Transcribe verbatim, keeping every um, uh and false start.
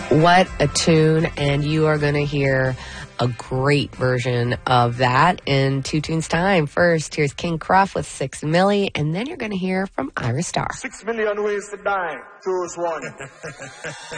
What a tune, and you are going to hear a great version of that in two tunes time. First, here's King Kruff with Six Milli, and then you're going to hear from Ira Starr. Six million ways to die. Choose one.